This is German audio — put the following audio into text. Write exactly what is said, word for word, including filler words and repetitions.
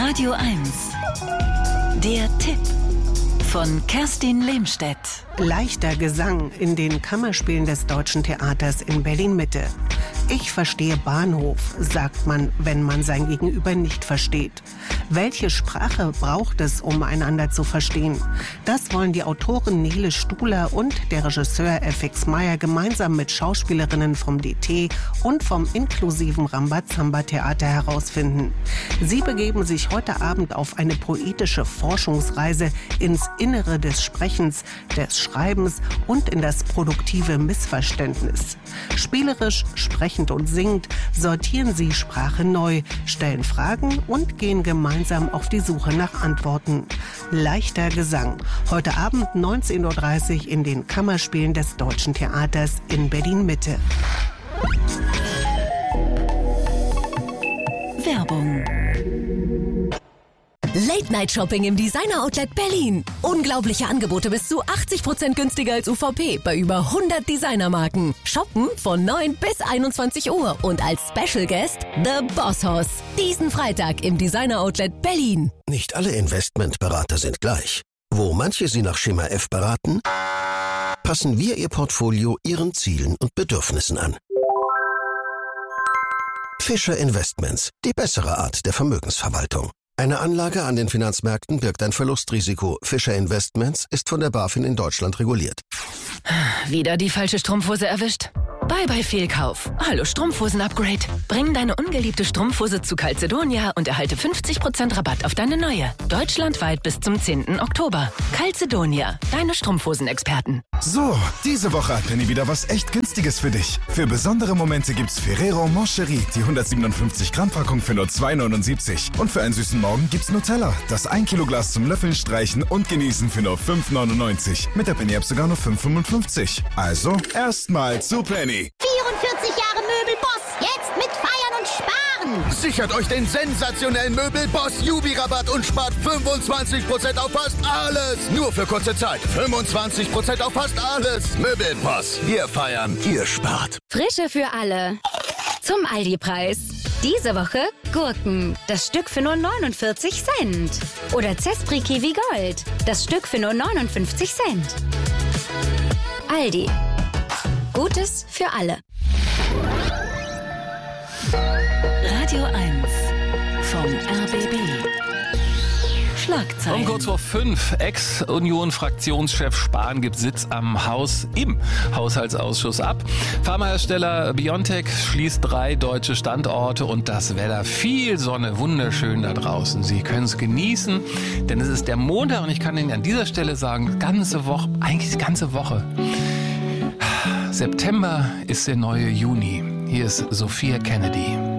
Radio eins. Der Tipp von Kerstin Lehmstedt. Leichter Gesang in den Kammerspielen des Deutschen Theaters in Berlin-Mitte. Ich verstehe Bahnhof, sagt man, wenn man sein Gegenüber nicht versteht. Welche Sprache braucht es, um einander zu verstehen? Das wollen die Autorin Nele Stuhler und der Regisseur F X Meyer gemeinsam mit Schauspielerinnen vom D T und vom inklusiven Rambazamba-Theater herausfinden. Sie begeben sich heute Abend auf eine poetische Forschungsreise ins Innere des Sprechens, des Schreibens und in das produktive Missverständnis. Spielerisch, sprechend und singend sortieren sie Sprache neu, stellen Fragen und gehen gemeinsam auf die Suche nach Antworten. Leichter Gesang. Heute Abend neunzehn Uhr dreißig in den Kammerspielen des Deutschen Theaters in Berlin-Mitte. Werbung. Late-Night-Shopping im Designer-Outlet Berlin. Unglaubliche Angebote bis zu achtzig Prozent günstiger als U V P bei über hundert Designermarken. Shoppen von neun bis einundzwanzig Uhr und als Special Guest The Boss Hoss. Diesen Freitag im Designer-Outlet Berlin. Nicht alle Investmentberater sind gleich. Wo manche Sie nach Schema F beraten, passen wir Ihr Portfolio Ihren Zielen und Bedürfnissen an. Fischer Investments, die bessere Art der Vermögensverwaltung. Eine Anlage an den Finanzmärkten birgt ein Verlustrisiko. Fischer Investments ist von der BaFin in Deutschland reguliert. Wieder die falsche Strumpfhose erwischt? Bye bye Fehlkauf. Hallo Strumpfhosen-Upgrade. Bring deine ungeliebte Strumpfhose zu Calzedonia und erhalte fünfzig Prozent Rabatt auf deine neue. Deutschlandweit bis zum zehnten Oktober. Calzedonia, deine Strumpfhosen-Experten. So, diese Woche hat Penny wieder was echt Günstiges für dich. Für besondere Momente gibt's Ferrero Moncherie, die hundertsiebenundfünfzig Gramm Packung für nur zwei neunundsiebzig. Und für einen süßen Morgen gibt's Nutella, das ein Kilo Glas zum Löffeln, Streichen und Genießen für nur fünf neunundneunzig. Mit der Penny-App sogar nur fünf fünfundfünfzig. Also, erstmal zu Penny. vierundvierzig Jahre Möbelboss, jetzt mit Feiern und Sparen. Sichert euch den sensationellen Möbelboss Jubi-Rabatt und spart fünfundzwanzig Prozent auf fast alles. Nur für kurze Zeit. fünfundzwanzig Prozent auf fast alles. Möbelboss. Wir feiern, ihr spart. Frische für alle. Zum Aldi-Preis. Diese Woche Gurken. Das Stück für nur neunundvierzig Cent. Oder Zespri Kiwi Gold. Das Stück für nur neunundfünfzig Cent. Aldi. Gutes für alle. Radio eins vom R B B. Schlagzeilen. Um kurz vor fünf. Ex-Union-Fraktionschef Spahn gibt Sitz am Haus im Haushaltsausschuss ab. Pharmahersteller BioNTech schließt drei deutsche Standorte und das Wetter. Viel Sonne, wunderschön da draußen. Sie können es genießen, denn es ist der Montag und ich kann Ihnen an dieser Stelle sagen, ganze Woche, eigentlich die ganze Woche. September ist der neue Juni. Hier ist Sophia Kennedy.